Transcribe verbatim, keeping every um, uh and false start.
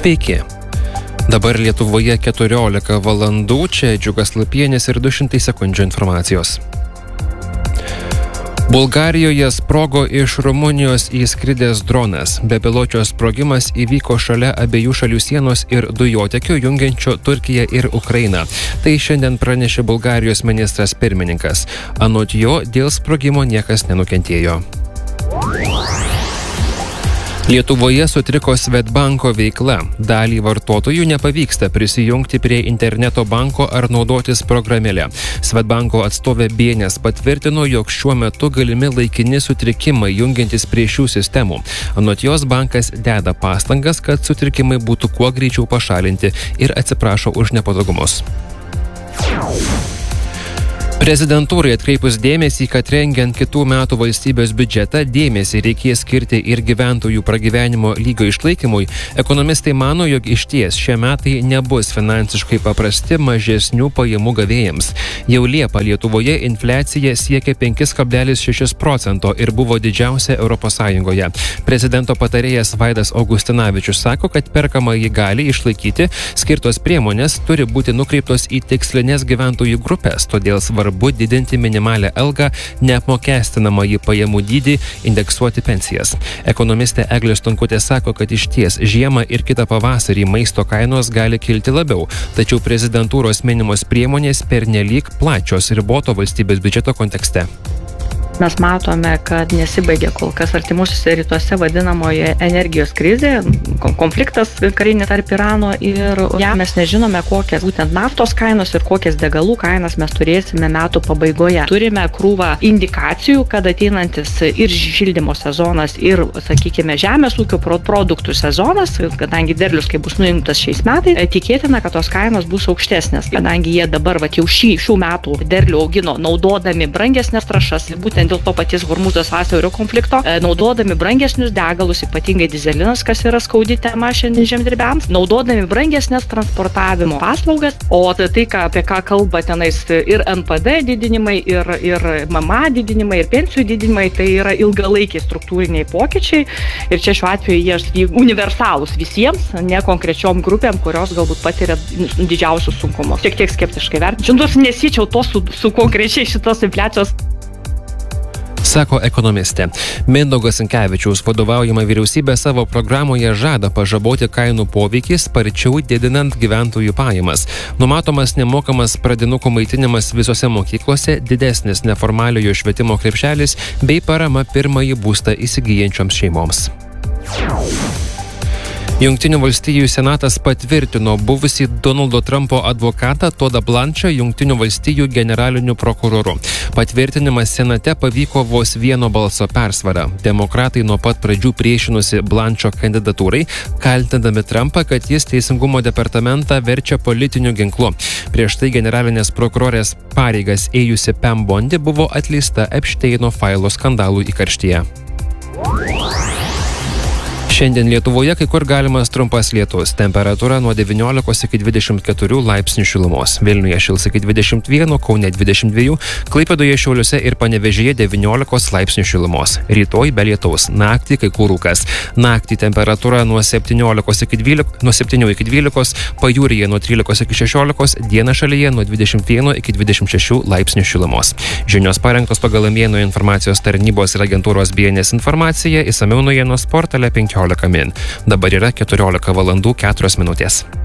Sveiki. Dabar Lietuvoje keturiolika valandų, čia Džiugas Lapienis ir du šimtai sekundžių informacijos. Bulgarijoje sprogo iš Rumunijos įskridęs dronas. Bepiločio sprogimas įvyko šalia abiejų šalių sienos ir dujotekio jungiančio Turkiją ir Ukrainą. Tai šiandien pranešė Bulgarijos ministras pirmininkas. Anot jo, dėl sprogimo niekas nenukentėjo. Lietuvoje sutriko Svedbanko veikla. Dalį vartotojų nepavyksta prisijungti prie interneto banko ar naudotis programėle. Svedbanko atstovė Bėnės patvirtino, jog šiuo metu galimi laikini sutrikimai jungiantis prie šių sistemų. Anot jos, bankas deda pastangas, kad sutrikimai būtų kuo greičiau pašalinti ir atsiprašo už nepatogumus. Prezidentūrai atkreipus dėmesį, kad rengiant kitų metų valstybės biudžetą dėmesį reikės skirti ir gyventojų pragyvenimo lygio išlaikymui, ekonomistai mano, jog išties šie metai nebus finansiškai paprasti mažesnių pajamų gavėjams. Jau Liepą Lietuvoje infliacija siekė penki kablelis šeši procento ir buvo didžiausia Europos Sąjungoje. Prezidento patarėjas Vaidas Augustinavičius sako, kad perkamąjį gali išlaikyti, skirtos priemonės turi būti nukreiptos į tikslinės gyventojų grupės, todėl svarbu Svarbu didinti minimalę algą, neapmokestinamąjį pajamų dydį, indeksuoti pensijas. Ekonomistė Eglė Stonkutė sako, kad išties žiemą ir kitą pavasarį maisto kainos gali kilti labiau, tačiau prezidentūros minimos priemonės pernelyg plačios riboto valstybės biudžeto kontekste. Mes matome, kad nesibaigė kol kas artimuosiuose rytuose vadinamoje energijos krizė, konfliktas karinė tarp Irano ir ja, mes nežinome, kokias būtent naftos kainos ir kokias degalų kainas mes turėsime metų pabaigoje. Turime krūvą indikacijų, kad ateinantis ir šildymo sezonas ir, sakykime, žemės ūkio produktų sezonas, kadangi derlius, kai bus nuimtas šiais metais, tikėtina, kad tos kainos bus aukštesnės, kadangi jie dabar va, jau šį, šių metų derlių augino naudodami brangesnės trąšas ir būtent dėl to paties Hormūzo sąsiaurio konflikto, naudodami brangesnius degalus, ypatingai dyzelinas, kas yra skaudi tema šiandien žemdirbiams, naudodami brangesnės transportavimo paslaugas, o tai, ką, apie ką kalba tenais ir N P D didinimai, ir, ir M M A didinimai, ir pensijų didinimai, tai yra ilgalaikiai struktūriniai pokyčiai ir čia šiuo atveju jie universalūs visiems, ne konkrečiom grupėm, kurios galbūt patiria didžiausius sunkumus. Tiek tiek skeptiškai vertinčiau. Nors nesiečiau to su, su konkrečiai šitos infliacijos. Sako ekonomistė. Mindaugas Sinkevičiaus vadovaujama vyriausybė savo programoje žada pažaboti kainų poveikį sparčiau didinant gyventojų pajamas. Numatomas nemokamas pradinukų maitinimas visose mokyklose, didesnis neformaliojo švietimo krepšelis bei parama pirmąjį būstą įsigyjančioms šeimoms. Jungtinių valstijų senatas patvirtino buvusį Donaldo Trumpo advokatą Todą Blanchą Jungtinių valstijų generaliniu prokuroru. Patvirtinimas senate pavyko vos vieno balso persvara. Demokratai nuo pat pradžių priešinosi Blancho kandidatūrai, kaltindami Trumpą, kad jis Teisingumo departamentą verčia politiniu ginklu. Prieš tai generalinės prokurorės pareigas ėjusi Pam Bondi buvo atleista Epšteino failo skandalų įkarštyje. Šiandien Lietuvoje kai kur galimas trumpas lietus. Temperatūra nuo devyniolikos iki dvidešimt keturių laipsnių šilumos. Vilniuje šils iki dvidešimt vieno, Kaune dvidešimt dviejų, Klaipėdoje, Šiauliuose ir Panevėžyje devyniolikos laipsnių šilumos. Rytoj be lietaus, naktį kai kur rūkas. Naktį temperatūra nuo septyniolikos iki dvylikos, nuo septynių iki dvylikos, pajūryje nuo trylikos iki šešiolikos, dieną šalyje nuo dvidešimt vieno iki dvidešimt šešių laipsnių šilumos. Žinios parengtos pagal Mėnų informacijos tarnybos ir agentūros Bėnės informaciją, išsamiau naujienos portale penkiolika min. Dabar yra keturiolika valandų keturios minutės.